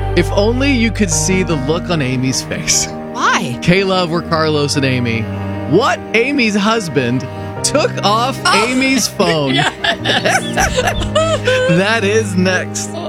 If only you could see the look on Amy's face. Why? Kayla, we're Carlos and Amy. What Amy's husband took off Amy's phone? Yes. That is next.